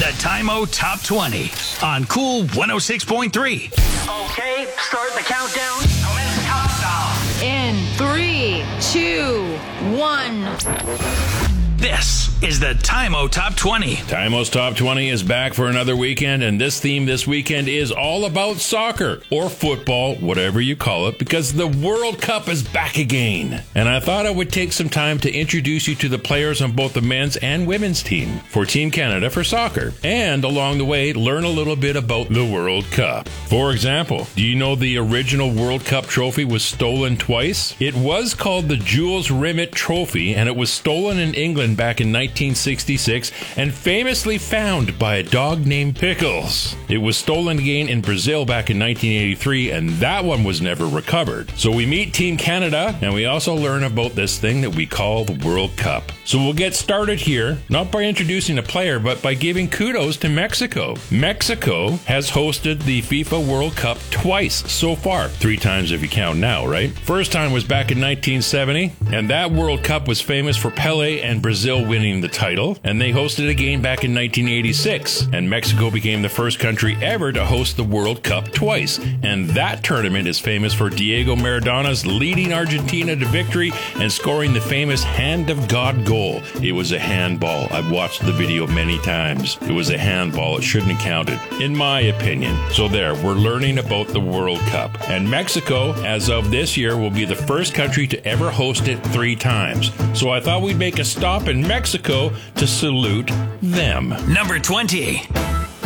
The Time-O Top 20 on Cool 106.3. Okay, start the countdown. Commence countdown. In 3, 2, 1. This is the Time-O Top 20. Time-O's Top 20 is back for another weekend, and this theme this weekend is all about soccer, or football, whatever you call it, because the World Cup is back again. And I thought I would take some time to introduce you to the players on both the men's and women's team for Team Canada for soccer, and along the way, learn a little bit about the World Cup. For example, do you know the original World Cup trophy was stolen twice? It was called the Jules Rimet Trophy, and it was stolen in England back in 1966 and famously found by a dog named Pickles. It was stolen again in Brazil back in 1983, and that one was never recovered. So we meet Team Canada, and we also learn about this thing that we call the World Cup. So we'll get started here, not by introducing a player, but by giving kudos to Mexico. Mexico has hosted the FIFA World Cup twice so far, 3 times if you count now, right? First time was back in 1970, and that World Cup was famous for Pelé and Brazil winning the title, and they hosted again back in 1986, and Mexico became the first country ever to host the World Cup twice, and that tournament is famous for Diego Maradona's leading Argentina to victory and scoring the famous Hand of God goal. It was a handball. I've watched the video many times. It was a handball. It shouldn't have counted, in my opinion. So there, we're learning about the World Cup, and Mexico, as of this year, will be the first country to ever host it 3 times. So I thought we'd make a stop in Mexico to salute them. Number 20.